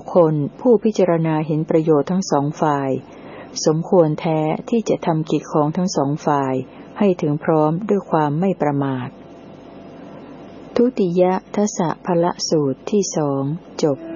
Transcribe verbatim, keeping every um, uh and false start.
คลผู้พิจารณาเห็นประโยชน์ทั้งสองฝ่ายสมควรแท้ที่จะทำกิจของทั้งสองฝ่ายให้ถึงพร้อมด้วยความไม่ประมาททุติยทัสสะภละสูตรที่สองจบ